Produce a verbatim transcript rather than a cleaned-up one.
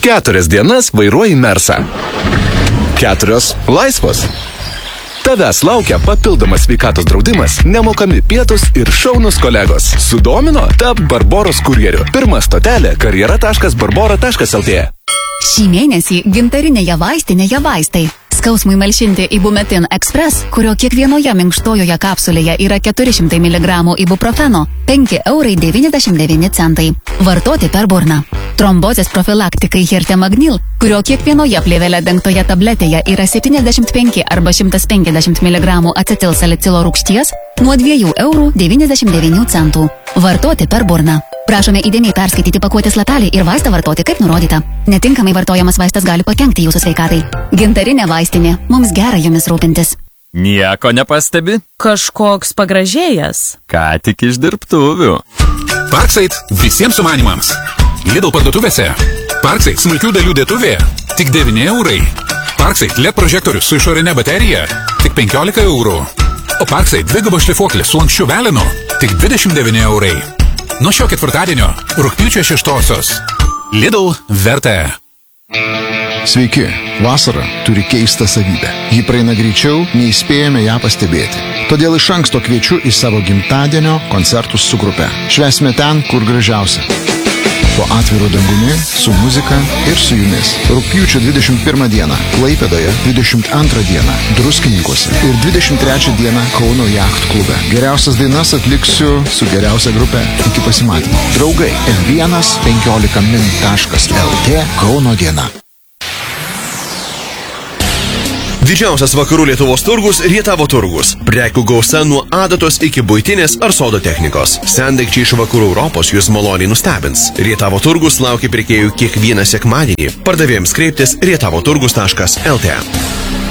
Keturias dienas vairuoji Mersą. Keturios laisvos. Tavęs laukia papildomas sveikatos draudimas, nemokami pietus ir šaunus kolegos. Sudomino? Tap Barboros kurjeriu. Pirma stotelė karjera taškas barbora taškas lt. Šį mėnesį gintarinėje vaistinėje vaistai. Skausmui malšinti Ibumetin Express, kurio kiekvienoje minkštojoje kapsulėje yra keturi šimtai miligramų ibuprofeno, penki eurai devyniasdešimt devyni centai. Vartoti per burną. Trombozės profilaktikai Hirtemagnil, kurio kiekvienoje plėvele dengtoje tabletėje yra septyniasdešimt penki arba šimtas penkiasdešimt miligramų acetilsalicilo rūgšties, nuo dviejų eurų devyniasdešimt devynių centų. Vartoti per burną. Prašome įdėmiai perskaityti pakuotės lapelį ir vaistą vartoti kaip nurodyta. Netinkamai vartojamas vaistas gali pakenkti jūsų sveikatai. Gintarinė vaistinė. Mums gera jumis rūpintis. Nieko nepastebi? Kažkoks pagražėjęs. Ką tik iš dirbtuvių. Parksait visiems sumanimams. Lidl parduotuvėse. Parksait smulkių dalių dėtuvė. Tik devyni eurai. Parksait L E D prožektorius su išorinė baterija. Tik penkiolika eurų. O Parksait dvigubo šlifuoklės su lanksčiu velinu. Tik dvidešimt devyni eurai. Nuo šio ketvirtadienio, rugpjūčio šeštosios. Lidl verta. Sveiki, vasara turi keistą savybę. Ji praeina greičiau, nei spėjame ją pastebėti. Todėl iš anksto kviečiu į savo gimtadienio koncertus su grupe. Švęsime ten, kur gražiausia. Po atviru dangumi, su muzika ir su jumis. Rugpjūčio dvidešimt pirmą dieną Klaipėdoje, dvidešimt antrą dieną Druskininkuose ir dvidešimt trečią dieną Kauno Yacht klube. Geriausias dainas atliksiu su geriausia grupe. Iki pasimatymo. Draugai, F vienas penkiolika min taškas lt Kauno diena. Didžiausias vakarų Lietuvos turgus – Rietavo turgus. Prekių gausa nuo adatos iki buitinės ar sodo technikos. Sendaikčiai iš vakarų Europos jūs maloniai nustebins. Rietavo turgus laukia pirkėjų kiekvieną sekmadienį. Pardavėjams kreiptis rietavoturgus taškas lt.